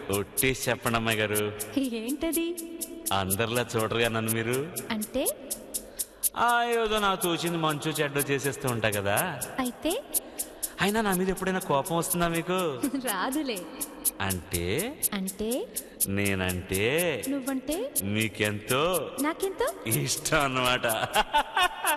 ఒట్టేసి చెప్పండి అమ్మాయి గారు. ఏంటది? అందరిలా చూడరుగా నన్ను మీరు. అంటే ఏదో నాకు తోచింది మంచు చెడ్డ చేసేస్తూ ఉంటా కదా. అయితే అయినా నా మీద ఎప్పుడైనా కోపం వస్తుందా మీకు? రాదులే. అంటే అంటే నేనంటే నువ్వంటే మీకెంతో నాకెంతో ఇష్టం అన్నమాట.